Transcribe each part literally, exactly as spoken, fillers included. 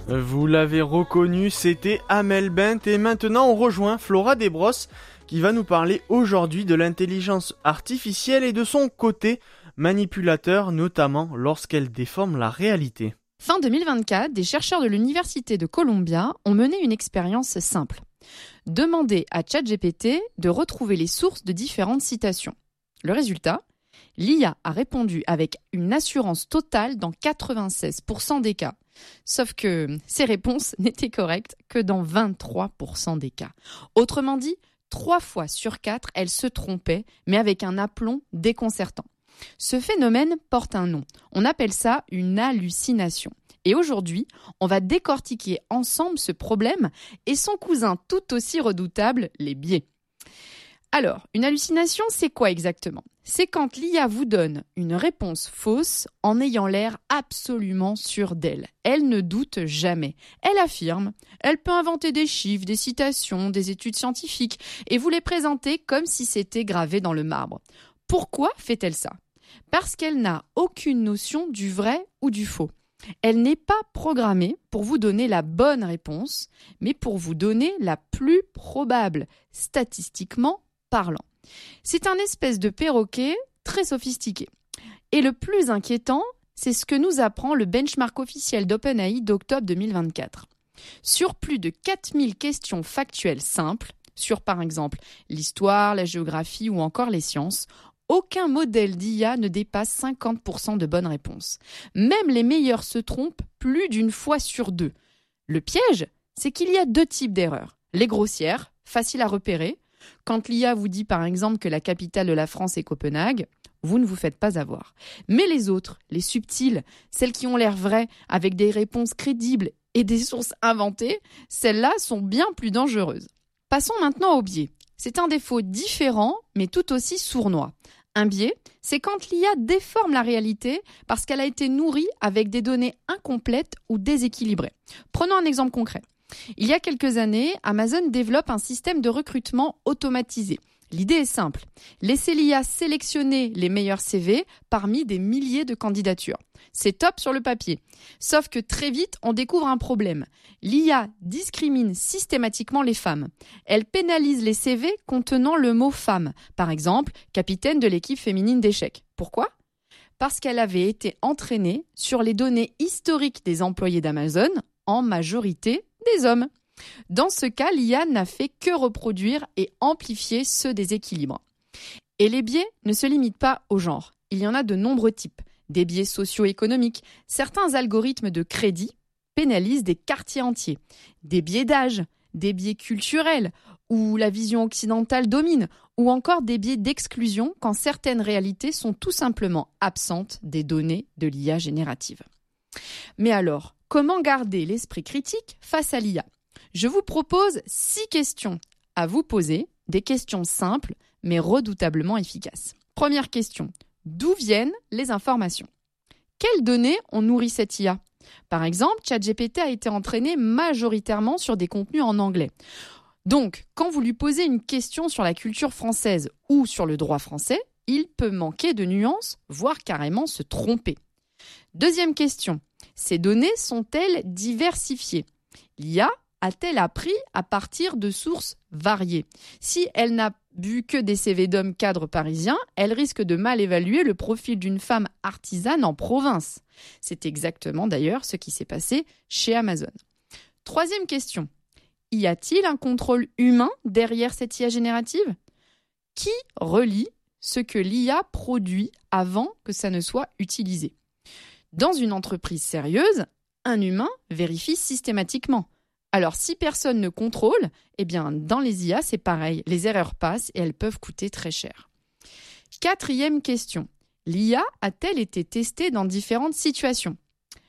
Vous l'avez reconnu, c'était Amel Bent et maintenant on rejoint Flora Desbrosses qui va nous parler aujourd'hui de l'intelligence artificielle et de son côté manipulateur, notamment lorsqu'elle déforme la réalité. Fin deux mille vingt-quatre, des chercheurs de l'Université de Columbia ont mené une expérience simple. Demander à ChatGPT de retrouver les sources de différentes citations. Le résultat ? L'I A a répondu avec une assurance totale dans quatre-vingt-seize pour cent des cas. Sauf que ces réponses n'étaient correctes que dans vingt-trois pour cent des cas. Autrement dit, trois fois sur quatre, elle se trompait, mais avec un aplomb déconcertant. Ce phénomène porte un nom. On appelle ça une hallucination. Et aujourd'hui, on va décortiquer ensemble ce problème et son cousin tout aussi redoutable, les biais. Alors, une hallucination, c'est quoi exactement ? C'est quand l'I A vous donne une réponse fausse en ayant l'air absolument sûre d'elle. Elle ne doute jamais. Elle affirme, elle peut inventer des chiffres, des citations, des études scientifiques et vous les présenter comme si c'était gravé dans le marbre. Pourquoi fait-elle ça ? Parce qu'elle n'a aucune notion du vrai ou du faux. Elle n'est pas programmée pour vous donner la bonne réponse, mais pour vous donner la plus probable, statistiquement parlant. C'est un espèce de perroquet très sophistiqué. Et le plus inquiétant, c'est ce que nous apprend le benchmark officiel d'OpenAI d'octobre deux mille vingt-quatre. Sur plus de quatre mille questions factuelles simples, sur par exemple l'histoire, la géographie ou encore les sciences, aucun modèle d'I A ne dépasse cinquante pour cent de bonnes réponses. Même les meilleurs se trompent plus d'une fois sur deux. Le piège, c'est qu'il y a deux types d'erreurs. Les grossières, faciles à repérer. Quand l'I A vous dit par exemple que la capitale de la France est Copenhague, vous ne vous faites pas avoir. Mais les autres, les subtiles, celles qui ont l'air vraies, avec des réponses crédibles et des sources inventées, celles-là sont bien plus dangereuses. Passons maintenant au biais. C'est un défaut différent, mais tout aussi sournois. Un biais, c'est quand l'I A déforme la réalité parce qu'elle a été nourrie avec des données incomplètes ou déséquilibrées. Prenons un exemple concret. Il y a quelques années, Amazon développe un système de recrutement automatisé. L'idée est simple. Laissez l'I A sélectionner les meilleurs C V parmi des milliers de candidatures. C'est top sur le papier. Sauf que très vite, on découvre un problème. L'I A discrimine systématiquement les femmes. Elle pénalise les C V contenant le mot femme. Par exemple, capitaine de l'équipe féminine d'échecs. Pourquoi ? Parce qu'elle avait été entraînée sur les données historiques des employés d'Amazon, en majorité des hommes. Dans ce cas, l'I A n'a fait que reproduire et amplifier ce déséquilibre. Et les biais ne se limitent pas au genre. Il y en a de nombreux types. Des biais socio-économiques. Certains algorithmes de crédit pénalisent des quartiers entiers. Des biais d'âge, des biais culturels, où la vision occidentale domine, ou encore des biais d'exclusion quand certaines réalités sont tout simplement absentes des données de l'I A générative. Mais alors, comment garder l'esprit critique face à l'I A ? Je vous propose six questions à vous poser, des questions simples mais redoutablement efficaces. Première question, d'où viennent les informations ? Quelles données ont nourri cette I A ? Par exemple, ChatGPT a été entraîné majoritairement sur des contenus en anglais. Donc, quand vous lui posez une question sur la culture française ou sur le droit français, il peut manquer de nuances, voire carrément se tromper. Deuxième question, ces données sont-elles diversifiées ? L'I A a-t-elle appris à partir de sources variées ? Si elle n'a vu que des C V d'hommes cadres parisiens, elle risque de mal évaluer le profil d'une femme artisane en province. C'est exactement d'ailleurs ce qui s'est passé chez Amazon. Troisième question, y a-t-il un contrôle humain derrière cette I A générative ? Qui relie ce que l'I A produit avant que ça ne soit utilisé ? Dans une entreprise sérieuse, un humain vérifie systématiquement. Alors, si personne ne contrôle, eh bien, dans les I A, c'est pareil. Les erreurs passent et elles peuvent coûter très cher. Quatrième question. L'I A a-t-elle été testée dans différentes situations ?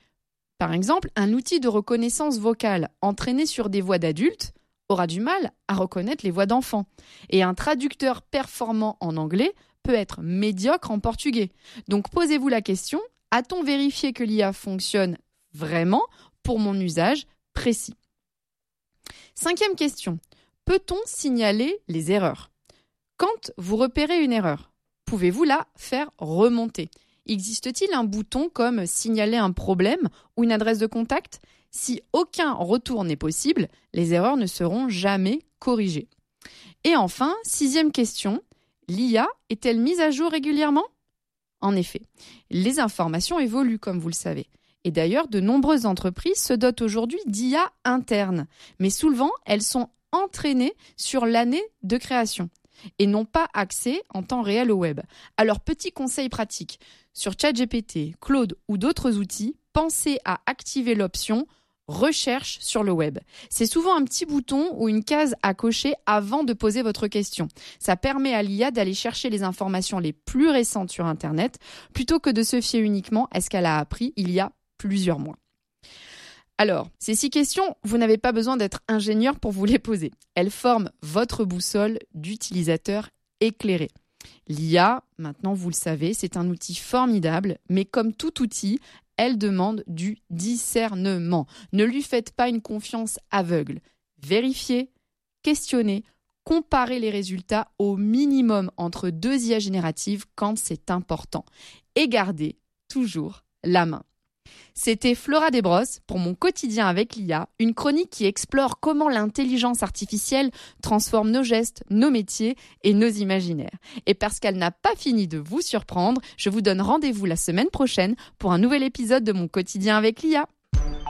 Par exemple, un outil de reconnaissance vocale entraîné sur des voix d'adultes aura du mal à reconnaître les voix d'enfants. Et un traducteur performant en anglais peut être médiocre en portugais. Donc, posez-vous la question, a-t-on vérifié que l'I A fonctionne vraiment pour mon usage précis ? Cinquième question. Peut-on signaler les erreurs ? Quand vous repérez une erreur, pouvez-vous la faire remonter ? Existe-t-il un bouton comme signaler un problème ou une adresse de contact ? Si aucun retour n'est possible, les erreurs ne seront jamais corrigées. Et enfin, sixième question, l'I A est-elle mise à jour régulièrement ? En effet, les informations évoluent comme vous le savez. Et d'ailleurs, de nombreuses entreprises se dotent aujourd'hui d'I A internes. Mais souvent, elles sont entraînées sur l'année de création et n'ont pas accès en temps réel au web. Alors, petit conseil pratique, sur ChatGPT, Claude ou d'autres outils, pensez à activer l'option recherche sur le web. C'est souvent un petit bouton ou une case à cocher avant de poser votre question. Ça permet à l'I A d'aller chercher les informations les plus récentes sur Internet plutôt que de se fier uniquement à ce qu'elle a appris il y a plusieurs mois. Alors, ces six questions, vous n'avez pas besoin d'être ingénieur pour vous les poser. Elles forment votre boussole d'utilisateur éclairé. L'I A, maintenant vous le savez, c'est un outil formidable, mais comme tout outil, elle demande du discernement. Ne lui faites pas une confiance aveugle. Vérifiez, questionnez, comparez les résultats au minimum entre deux I A génératives quand c'est important. Et gardez toujours la main. C'était Flora Desbrosses pour mon quotidien avec l'I A, une chronique qui explore comment l'intelligence artificielle transforme nos gestes, nos métiers et nos imaginaires. Et parce qu'elle n'a pas fini de vous surprendre, je vous donne rendez-vous la semaine prochaine pour un nouvel épisode de mon quotidien avec l'I A.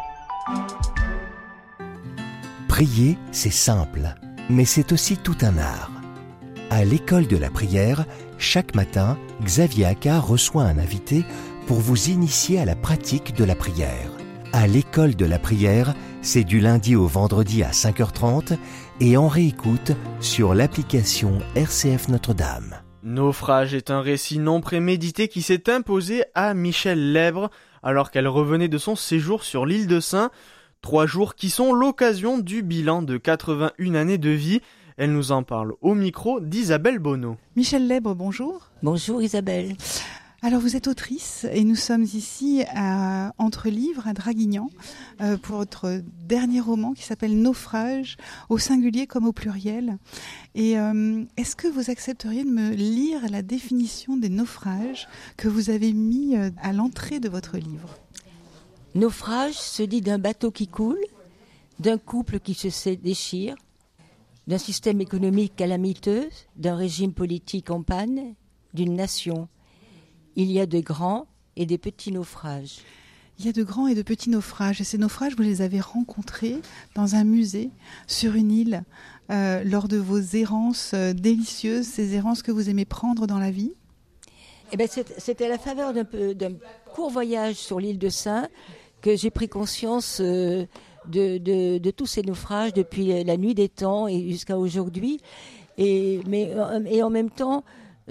Prier, c'est simple, mais c'est aussi tout un art. À l'école de la prière, chaque matin, Xavier Accart reçoit un invité pour vous initier à la pratique de la prière. À l'école de la prière, c'est du lundi au vendredi à cinq heures trente et en réécoute sur l'application R C F Notre-Dame. Naufrage est un récit non prémédité qui s'est imposé à Michel Lèbre alors qu'elle revenait de son séjour sur l'île de Sein. Trois jours qui sont l'occasion du bilan de quatre-vingt-une années de vie. Elle nous en parle au micro d'Isabelle Bonneau. Michel Lèbre, bonjour. Bonjour Isabelle. Alors vous êtes autrice et nous sommes ici à Entre Livres à Draguignan euh, pour votre dernier roman qui s'appelle Naufrage, au singulier comme au pluriel. Et euh, est-ce que vous accepteriez de me lire la définition des naufrages que vous avez mis euh, à l'entrée de votre livre ? Naufrage se dit d'un bateau qui coule, d'un couple qui se déchire, d'un système économique calamiteux, d'un régime politique en panne, d'une nation. Il y a de grands et des petits naufrages. Il y a de grands et de petits naufrages. Et ces naufrages, vous les avez rencontrés dans un musée, sur une île, euh, lors de vos errances euh, délicieuses, ces errances que vous aimez prendre dans la vie ? Eh ben, c'était à la faveur d'un, peu, d'un court voyage sur l'île de Sein que j'ai pris conscience euh, de, de, de tous ces naufrages depuis la nuit des temps et jusqu'à aujourd'hui. Et, mais, et en même temps...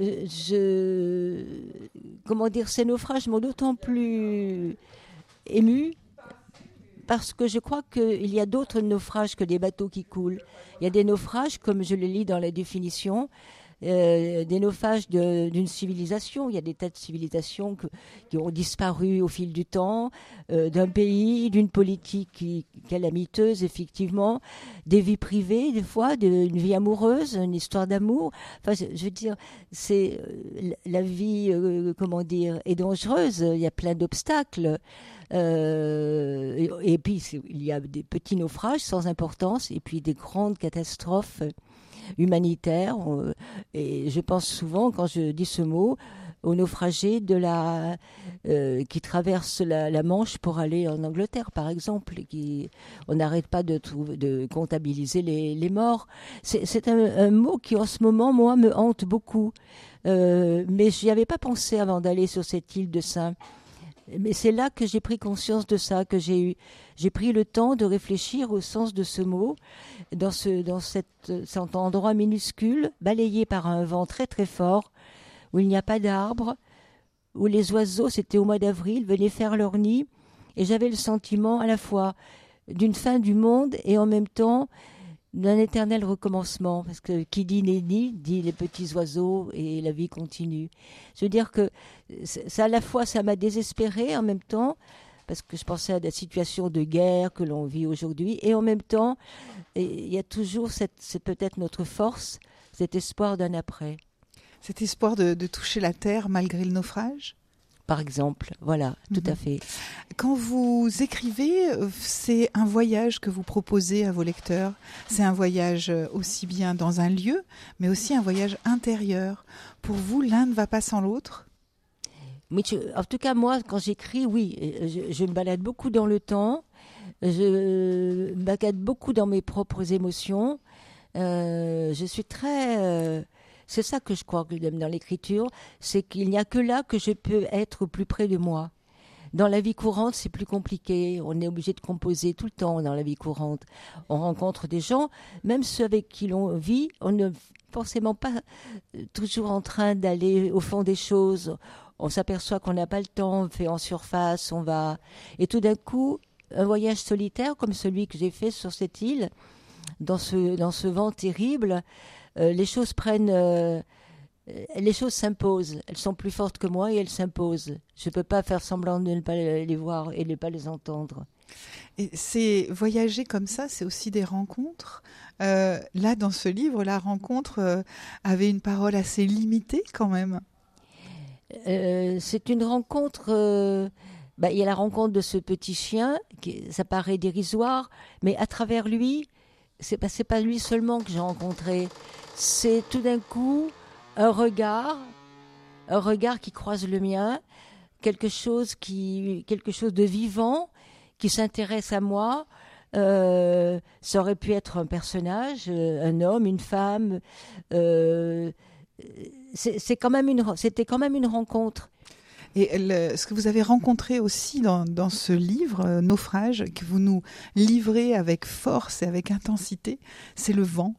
Je, comment dire, ces naufrages m'ont d'autant plus émue parce que je crois qu'il y a d'autres naufrages que des bateaux qui coulent. Il y a des naufrages, comme je le lis dans la définition, euh, des naufrages de, d'une civilisation. Il y a des tas de civilisations que, qui ont disparu au fil du temps, euh, d'un pays, d'une politique qui, calamiteuse, effectivement, des vies privées, des fois, d'une vie amoureuse, une histoire d'amour. Enfin, je, je veux dire, c'est, la vie, euh, comment dire, est dangereuse. Il y a plein d'obstacles. Euh, et, et puis, il y a des petits naufrages sans importance et puis des grandes catastrophes humanitaire, et je pense souvent, quand je dis ce mot, aux naufragés de la, euh, qui traversent la, la Manche pour aller en Angleterre, par exemple. Et qui, on n'arrête pas de, trouver, de comptabiliser les, les morts. C'est, c'est un, un mot qui, en ce moment, moi, me hante beaucoup. Euh, mais je n'y avais pas pensé avant d'aller sur cette île de Sein. Mais c'est là que j'ai pris conscience de ça, que j'ai eu, j'ai pris le temps de réfléchir au sens de ce mot, dans ce, dans cette, cet endroit minuscule, balayé par un vent très très fort, où il n'y a pas d'arbres, où les oiseaux, c'était au mois d'avril, venaient faire leur nid, et j'avais le sentiment à la fois d'une fin du monde et en même temps d'un éternel recommencement, parce que qui dit n'est ni, dit les petits oiseaux et la vie continue. Je veux dire que ça, à la fois, ça m'a désespérée en même temps, parce que je pensais à des situations de guerre que l'on vit aujourd'hui, et en même temps, il y a toujours, cette, c'est peut-être notre force, cet espoir d'un après. Cet espoir de, de toucher la terre malgré le naufrage ? par exemple. Voilà, tout Mhm. à fait. Quand vous écrivez, euh, c'est un voyage que vous proposez à vos lecteurs. C'est un voyage euh, aussi bien dans un lieu, mais aussi un voyage intérieur. Pour vous, l'un ne va pas sans l'autre. Mais tu- en tout cas, moi, quand j'écris, oui, euh, je, je me balade beaucoup dans le temps, je me balade beaucoup dans mes propres émotions. Euh, je suis très... euh, c'est ça que je crois que j'aime dans l'écriture, c'est qu'il n'y a que là que je peux être au plus près de moi. Dans la vie courante, c'est plus compliqué. On est obligé de composer tout le temps dans la vie courante. On rencontre des gens, même ceux avec qui l'on vit, on n'est forcément pas euh, toujours en train d'aller au fond des choses. On s'aperçoit qu'on n'a pas le temps, on fait en surface, on va... Et tout d'un coup, un voyage solitaire comme celui que j'ai fait sur cette île, dans ce, dans ce vent terrible, euh, les choses prennent... euh, les choses s'imposent. Elles sont plus fortes que moi et elles s'imposent. Je ne peux pas faire semblant de ne pas les voir et de ne pas les entendre. Et c'est voyager comme ça, c'est aussi des rencontres. Euh, là, dans ce livre, la rencontre euh, avait une parole assez limitée quand même. Euh, c'est une rencontre... euh, bah, il y a la rencontre de ce petit chien, qui, ça paraît dérisoire, mais à travers lui, c'est pas, c'est pas lui seulement que j'ai rencontré. C'est tout d'un coup un regard, un regard qui croise le mien, quelque chose, qui, quelque chose de vivant qui s'intéresse à moi. Euh, ça aurait pu être un personnage, euh, un homme, une femme. Euh, c'est, c'est quand même une, c'était quand même une rencontre. Et le, ce que vous avez rencontré aussi dans, dans ce livre, euh, Naufrage, que vous nous livrez avec force et avec intensité, c'est le vent.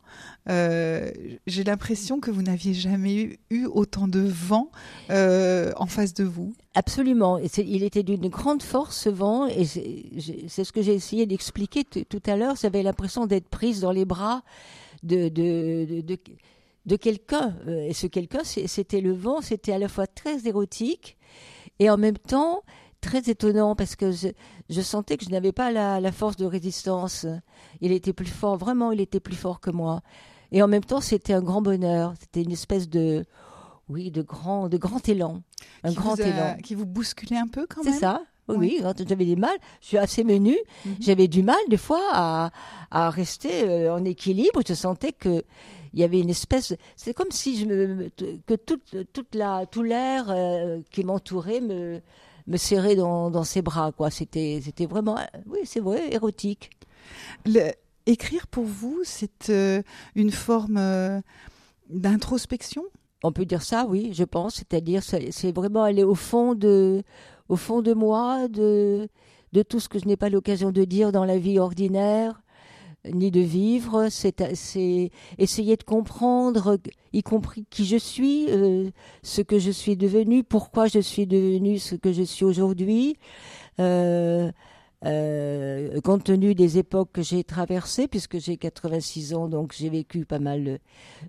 Euh, j'ai l'impression que vous n'aviez jamais eu autant de vent euh, en face de vous. Absolument. Et c'est, il était d'une grande force, ce vent, et c'est, c'est ce que j'ai essayé d'expliquer t- tout à l'heure. J'avais l'impression d'être prise dans les bras de... de, de, de de quelqu'un, et ce quelqu'un, c'était le vent, c'était à la fois très érotique et en même temps très étonnant parce que je, je sentais que je n'avais pas la, la force de résistance. Il était plus fort, vraiment, il était plus fort que moi. Et en même temps, c'était un grand bonheur, c'était une espèce de, oui, de grand, de grand élan, un qui grand vous a, élan. Qui vous bousculait un peu quand C'est même. C'est ça. Oui, Oui. oui, quand j'avais des mal, je suis assez menue, mm-hmm. J'avais du mal des fois à, à rester euh, en équilibre. Je sentais que il y avait une espèce, c'est comme si je me, que toute, toute la, tout l'air euh, qui m'entourait me, me serrait dans, dans ses bras, quoi. C'était, c'était vraiment, oui, c'est vrai, érotique. Le, écrire pour vous, c'est euh, une forme euh, d'introspection. On peut dire ça, oui, je pense. C'est-à-dire, c'est, c'est vraiment aller au fond de, au fond de moi, de, de tout ce que je n'ai pas l'occasion de dire dans la vie ordinaire, ni de vivre. C'est, c'est essayer de comprendre, y compris qui je suis, euh, ce que je suis devenue, pourquoi je suis devenue ce que je suis aujourd'hui. Euh, Euh, compte tenu des époques que j'ai traversées, puisque j'ai quatre-vingt-six ans, donc j'ai vécu pas mal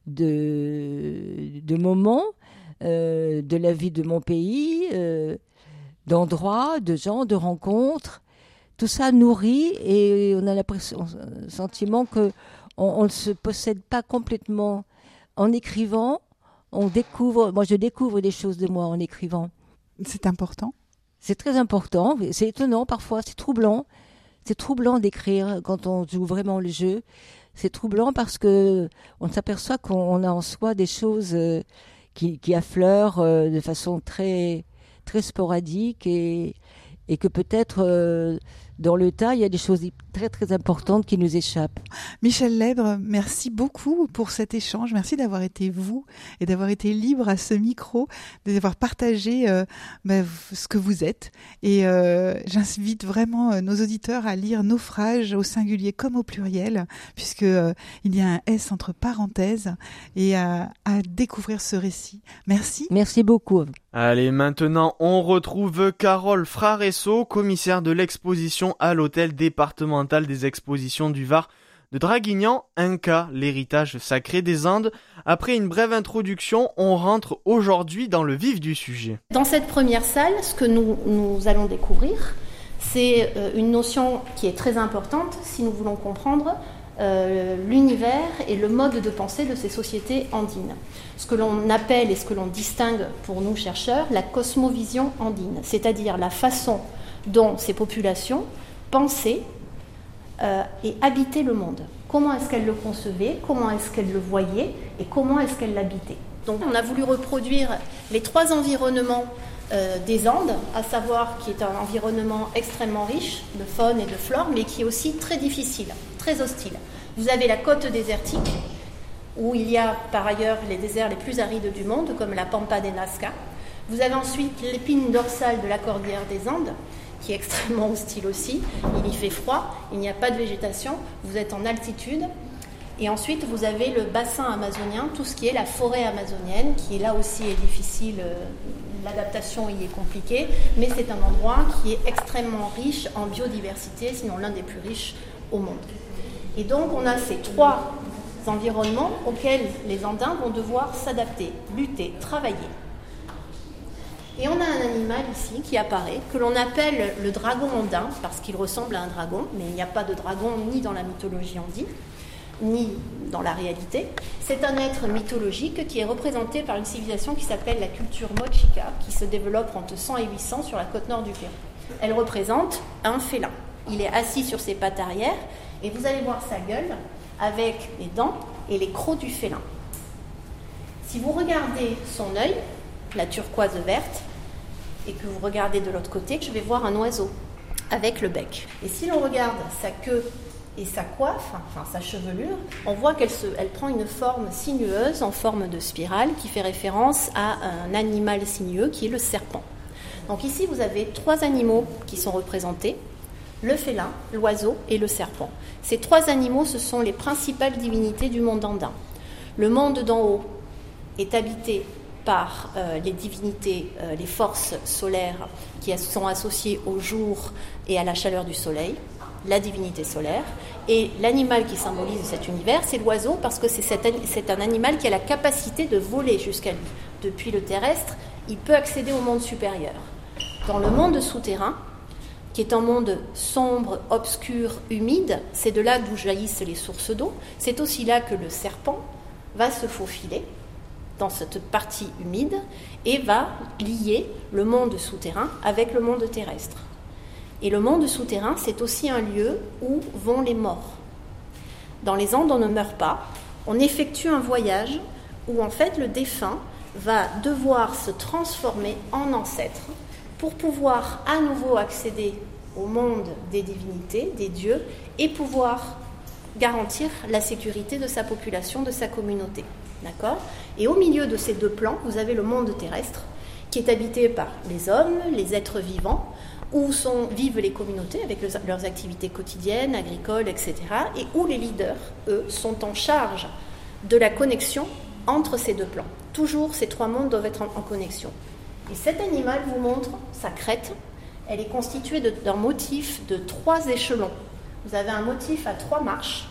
de, de moments euh, de la vie de mon pays, euh, d'endroits, de gens, de rencontres. Tout ça nourrit et on a l'impression, le sentiment que on, on ne se possède pas complètement en écrivant. On découvre, moi je découvre des choses de moi en écrivant. C'est important. C'est très important, c'est étonnant parfois, c'est troublant. C'est troublant d'écrire quand on joue vraiment le jeu. C'est troublant parce que on s'aperçoit qu'on a en soi des choses euh, qui, qui affleurent euh, de façon très, très sporadique et, et que peut-être euh, dans le tas, il y a des choses très très importantes qui nous échappent. Michel Lèbre, merci beaucoup pour cet échange. Merci d'avoir été vous et d'avoir été libre à ce micro, d'avoir partagé euh, bah, ce que vous êtes. Et euh, j'invite vraiment euh, nos auditeurs à lire Naufrage au singulier comme au pluriel, puisque euh, il y a un S entre parenthèses, et à, à découvrir ce récit. Merci. Merci beaucoup. Allez, maintenant, on retrouve Carole Fraresso, commissaire de l'exposition à l'hôtel départemental des expositions du Var de Draguignan, Inca, l'héritage sacré des Andes. Après une brève introduction, on rentre aujourd'hui dans le vif du sujet. Dans cette première salle, ce que nous, nous allons découvrir, c'est une notion qui est très importante si nous voulons comprendre euh, l'univers et le mode de pensée de ces sociétés andines. Ce que l'on appelle et ce que l'on distingue pour nous chercheurs, la cosmovision andine, c'est-à-dire la façon dont ces populations pensaient euh, et habitaient le monde. Comment est-ce qu'elles le concevaient, comment est-ce qu'elles le voyaient et comment est-ce qu'elles l'habitaient. Donc on a voulu reproduire les trois environnements euh, des Andes, à savoir qui est un environnement extrêmement riche de faune et de flore, mais qui est aussi très difficile, très hostile. Vous avez la côte désertique, où il y a par ailleurs les déserts les plus arides du monde, comme la Pampa de Nazca. Vous avez ensuite l'épine dorsale de la cordillère des Andes, qui est extrêmement hostile aussi. Il y fait froid, il n'y a pas de végétation, vous êtes en altitude. Et ensuite, vous avez le bassin amazonien, tout ce qui est la forêt amazonienne, qui là aussi est difficile, euh, l'adaptation y est compliquée, mais c'est un endroit qui est extrêmement riche en biodiversité, sinon l'un des plus riches au monde. Et donc, on a ces trois environnements auxquels les Andins vont devoir s'adapter, lutter, travailler. Et on a un animal ici qui apparaît, que l'on appelle le dragon andin, parce qu'il ressemble à un dragon, mais il n'y a pas de dragon ni dans la mythologie andine, ni dans la réalité. C'est un être mythologique qui est représenté par une civilisation qui s'appelle la culture Mochica, qui se développe entre cent et huit cents sur la côte nord du Pérou. Elle représente un félin. Il est assis sur ses pattes arrière, et vous allez voir sa gueule avec les dents et les crocs du félin. Si vous regardez son œil, la turquoise verte, et que vous regardez de l'autre côté, je vais voir un oiseau avec le bec. Et si l'on regarde sa queue et sa coiffe, enfin sa chevelure, on voit qu'elle se, elle prend une forme sinueuse en forme de spirale qui fait référence à un animal sinueux qui est le serpent. Donc ici vous avez trois animaux qui sont représentés, le félin, l'oiseau et le serpent. Ces trois animaux, ce sont les principales divinités du monde andin. Le monde d'en haut est habité par euh, les divinités, euh, les forces solaires qui sont associées au jour et à la chaleur du soleil, la divinité solaire, et l'animal qui symbolise cet univers, c'est l'oiseau, parce que c'est, cet, c'est un animal qui a la capacité de voler jusqu'à lui. Depuis le terrestre, il peut accéder au monde supérieur. Dans le monde souterrain, qui est un monde sombre, obscur, humide, c'est de là d'où jaillissent les sources d'eau, c'est aussi là que le serpent va se faufiler dans cette partie humide et va lier le monde souterrain avec le monde terrestre. Et le monde souterrain, c'est aussi un lieu où vont les morts. Dans les Andes, on ne meurt pas. On effectue un voyage où, en fait, le défunt va devoir se transformer en ancêtre pour pouvoir à nouveau accéder au monde des divinités, des dieux, et pouvoir garantir la sécurité de sa population, de sa communauté. D'accord ? Et au milieu de ces deux plans, vous avez le monde terrestre, qui est habité par les hommes, les êtres vivants, où sont, vivent les communautés avec le, leurs activités quotidiennes, agricoles, et cetera, et où les leaders, eux, sont en charge de la connexion entre ces deux plans. Toujours, ces trois mondes doivent être en, en connexion. Et cet animal vous montre sa crête. Elle est constituée de, d'un motif de trois échelons. Vous avez un motif à trois marches.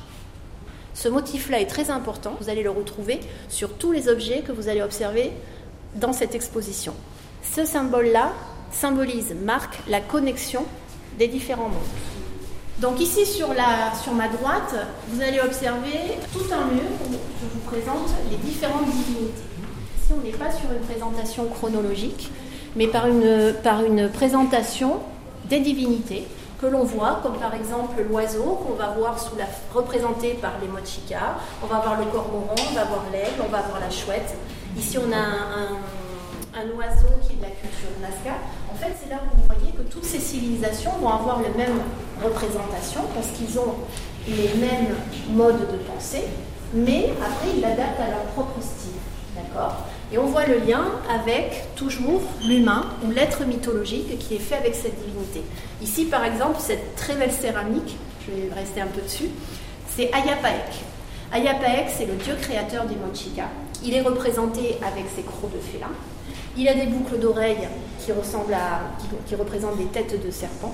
Ce motif-là est très important. Vous allez le retrouver sur tous les objets que vous allez observer dans cette exposition. Ce symbole-là symbolise, marque la connexion des différents mondes. Donc ici sur, la, sur ma droite, vous allez observer tout un mur où je vous présente les différentes divinités. Ici on n'est pas sur une présentation chronologique, mais par une, par une présentation des divinités que l'on voit, comme par exemple l'oiseau qu'on va voir sous la, représenté par les Mochica, on va voir le cormoran, on va voir l'aigle, on va voir la chouette. Ici on a un, un un oiseau qui est de la culture Nazca. En fait, c'est là où vous voyez que toutes ces civilisations vont avoir la même représentation parce qu'ils ont les mêmes modes de pensée, mais après, ils l'adaptent à leur propre style. D'accord ? Et on voit le lien avec, toujours, l'humain ou l'être mythologique qui est fait avec cette divinité. Ici, par exemple, cette très belle céramique, je vais rester un peu dessus, c'est Ayapaek. Ayapaek, c'est le dieu créateur des Mochica. Il est représenté avec ses crocs de félin. Il a des boucles d'oreilles qui ressemblent à, qui, qui représentent des têtes de serpent.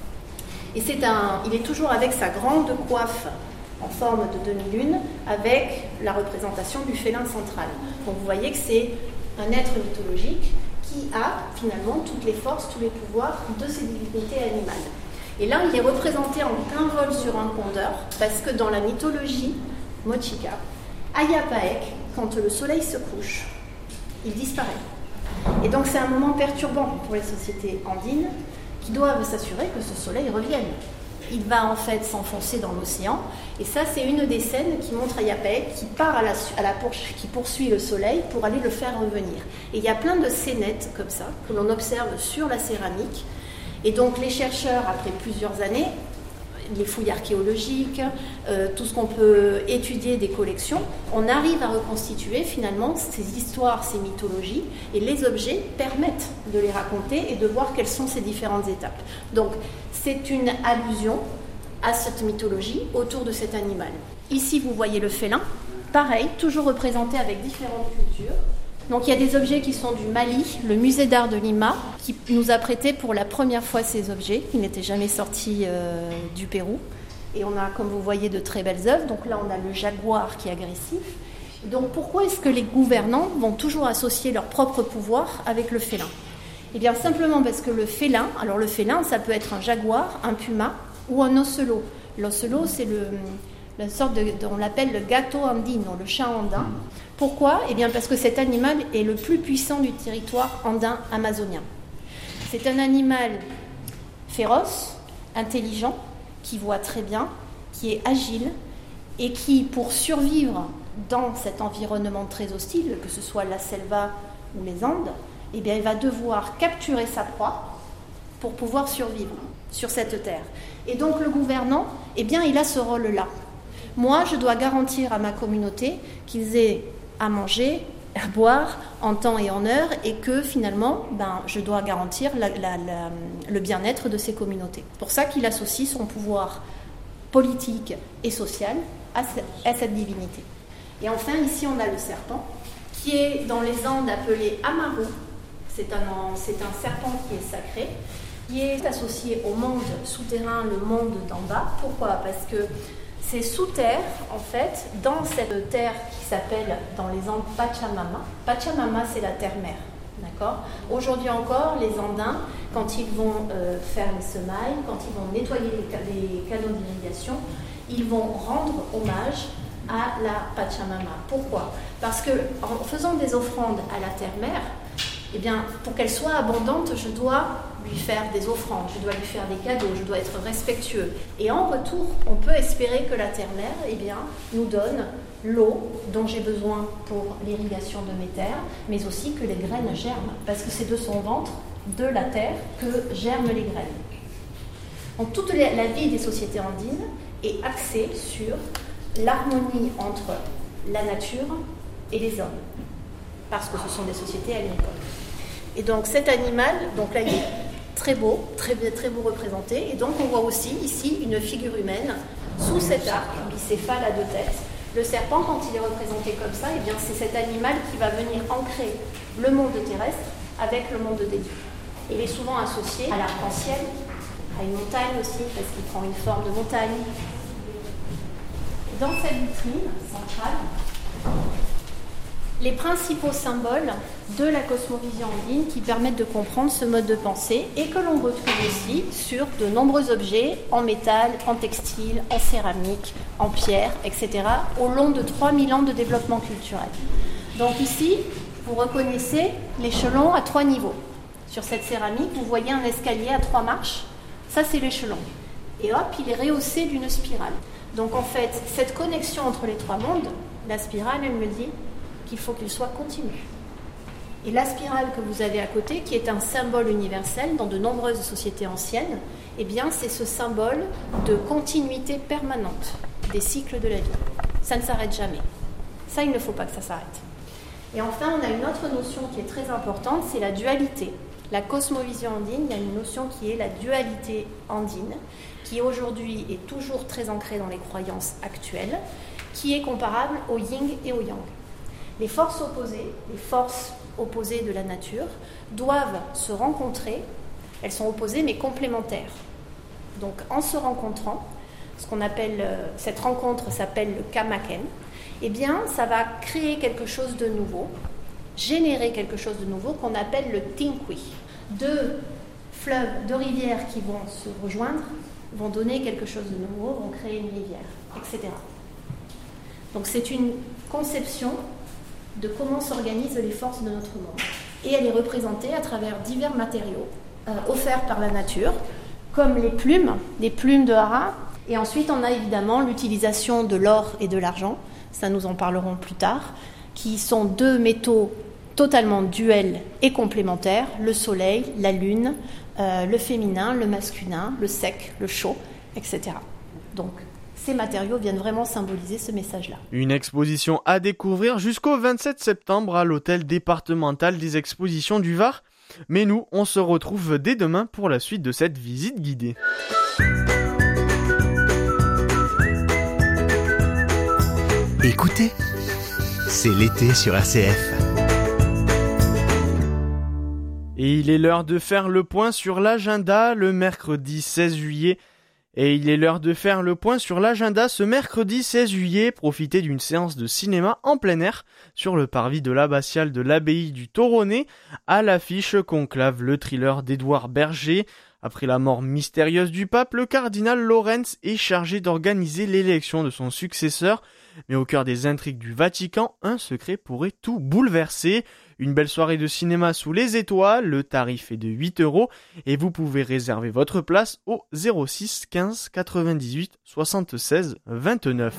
Et c'est un, il est toujours avec sa grande coiffe en forme de demi-lune, avec la représentation du félin central. Donc vous voyez que c'est un être mythologique qui a finalement toutes les forces, tous les pouvoirs de ces divinités animales. Et là, il est représenté en plein vol sur un condor, parce que dans la mythologie mochica, Ayapaek, quand le soleil se couche, il disparaît. Et donc c'est un moment perturbant pour les sociétés andines qui doivent s'assurer que ce soleil revienne. Il va en fait s'enfoncer dans l'océan, et ça c'est une des scènes qui montre Ayapaek qui part à la, à la poursuite, qui poursuit le soleil pour aller le faire revenir. Et il y a plein de scénettes comme ça que l'on observe sur la céramique. Et donc les chercheurs, après plusieurs années, les fouilles archéologiques, euh, tout ce qu'on peut étudier des collections, on arrive à reconstituer finalement ces histoires, ces mythologies, et les objets permettent de les raconter et de voir quelles sont ces différentes étapes. Donc c'est une allusion à cette mythologie autour de cet animal. Ici vous voyez le félin, pareil, toujours représenté avec différentes cultures. Donc il y a des objets qui sont du Mali, le musée d'art de Lima, qui nous a prêté pour la première fois ces objets, qui n'étaient jamais sortis euh, du Pérou. Et on a, comme vous voyez, de très belles œuvres. Donc là, on a le jaguar qui est agressif. Donc pourquoi est-ce que les gouvernants vont toujours associer leur propre pouvoir avec le félin ? Eh bien simplement parce que le félin, alors le félin, ça peut être un jaguar, un puma ou un ocelot. L'ocelot, c'est le... la sorte de, de, on l'appelle le gato andino, le chat andin. Pourquoi ? Eh bien parce que cet animal est le plus puissant du territoire andin amazonien. C'est un animal féroce, intelligent, qui voit très bien, qui est agile et qui, pour survivre dans cet environnement très hostile, que ce soit la selva ou les Andes, eh bien il va devoir capturer sa proie pour pouvoir survivre sur cette terre. Et donc le gouvernant, eh bien il a ce rôle-là. Moi, je dois garantir à ma communauté qu'ils aient à manger, à boire en temps et en heure, et que finalement, ben, je dois garantir la, la, la, le bien-être de ces communautés. C'est pour ça qu'il associe son pouvoir politique et social à, ce, à cette divinité. Et enfin, ici, on a le serpent, qui est dans les Andes appelé Amaru. C'est un, c'est un serpent qui est sacré, qui est associé au monde souterrain, le monde d'en bas. Pourquoi ? Parce que c'est sous terre, en fait, dans cette terre qui s'appelle dans les Andes Pachamama. Pachamama, c'est la terre-mère, d'accord ? Aujourd'hui encore, les Andins, quand ils vont euh, faire les semailles, quand ils vont nettoyer les, les canaux d'irrigation, ils vont rendre hommage à la Pachamama. Pourquoi ? Parce que en faisant des offrandes à la terre-mère, eh bien, pour qu'elle soit abondante, je dois lui faire des offrandes, je dois lui faire des cadeaux, je dois être respectueux. Et en retour, on peut espérer que la terre-mère, eh bien, nous donne l'eau dont j'ai besoin pour l'irrigation de mes terres, mais aussi que les graines germent, parce que c'est de son ventre, de la terre, que germent les graines. Donc toute la vie des sociétés andines est axée sur l'harmonie entre la nature et les hommes, parce que ce sont des sociétés agricoles. Et donc cet animal, donc là il est très beau, très, très beau représenté, et donc on voit aussi ici une figure humaine sous cet arc bicéphale à deux têtes. Le serpent, quand il est représenté comme ça, eh bien c'est cet animal qui va venir ancrer le monde terrestre avec le monde des dieux. Il est souvent associé à l'arc-en-ciel, à une montagne aussi, parce qu'il prend une forme de montagne. Dans cette vitrine centrale, les principaux symboles de la cosmovision andine qui permettent de comprendre ce mode de pensée et que l'on retrouve aussi sur de nombreux objets en métal, en textile, en céramique, en pierre, et cetera au long de trois mille ans de développement culturel. Donc ici, vous reconnaissez l'échelon à trois niveaux. Sur cette céramique, vous voyez un escalier à trois marches, ça c'est l'échelon. Et hop, il est rehaussé d'une spirale. Donc en fait, cette connexion entre les trois mondes, la spirale, elle me dit qu'il faut qu'il soit continu. Et la spirale que vous avez à côté, qui est un symbole universel dans de nombreuses sociétés anciennes, eh bien, c'est ce symbole de continuité permanente des cycles de la vie. Ça ne s'arrête jamais. Ça, il ne faut pas que ça s'arrête. Et enfin, on a une autre notion qui est très importante, c'est la dualité. La cosmovision andine, il y a une notion qui est la dualité andine, qui aujourd'hui est toujours très ancrée dans les croyances actuelles, qui est comparable au yin et au yang. Les forces opposées, les forces opposées de la nature, doivent se rencontrer. Elles sont opposées mais complémentaires. Donc en se rencontrant, ce qu'on appelle, cette rencontre s'appelle le kamaken, eh bien ça va créer quelque chose de nouveau, générer quelque chose de nouveau qu'on appelle le tinkwi. Deux fleuves, deux rivières qui vont se rejoindre, vont donner quelque chose de nouveau, vont créer une rivière, et cetera. Donc c'est une conception de comment s'organisent les forces de notre monde. Et elle est représentée à travers divers matériaux euh, offerts par la nature, comme les plumes, les plumes de haras. Et ensuite, on a évidemment l'utilisation de l'or et de l'argent, ça nous en parlerons plus tard, qui sont deux métaux totalement duels et complémentaires, le soleil, la lune, euh, le féminin, le masculin, le sec, le chaud, et cetera. Donc, ces matériaux viennent vraiment symboliser ce message-là. Une exposition à découvrir jusqu'au vingt-sept septembre à l'hôtel départemental des expositions du Var. Mais nous, on se retrouve dès demain pour la suite de cette visite guidée. Écoutez, c'est l'été sur R C F. Et il est l'heure de faire le point sur l'agenda le mercredi seize juillet. Et il est l'heure de faire le point sur l'agenda ce mercredi seize juillet. Profitez d'une séance de cinéma en plein air sur le parvis de l'abbatiale de l'abbaye du Toronnet. À l'affiche conclave le thriller d'Édouard Berger. Après la mort mystérieuse du pape, le cardinal Lorenz est chargé d'organiser l'élection de son successeur. Mais au cœur des intrigues du Vatican, un secret pourrait tout bouleverser. Une belle soirée de cinéma sous les étoiles, le tarif est de huit euros et vous pouvez réserver votre place au zéro six quinze quatre-vingt-dix-huit soixante-seize vingt-neuf.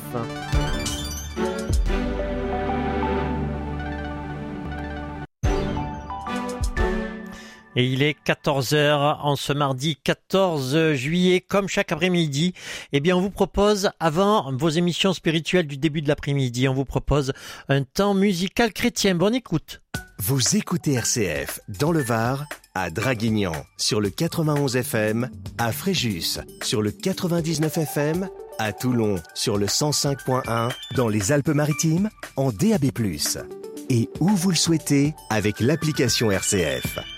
Et il est quatorze heures en ce mardi quatorze juillet, comme chaque après-midi. Eh bien, on vous propose, avant vos émissions spirituelles du début de l'après-midi, on vous propose un temps musical chrétien. Bonne écoute. Vous écoutez R C F dans le Var, à Draguignan sur le quatre-vingt-onze F M, à Fréjus sur le quatre-vingt-dix-neuf F M, à Toulon sur le cent cinq point un, dans les Alpes-Maritimes en D A B plus, et où vous le souhaitez avec l'application R C F.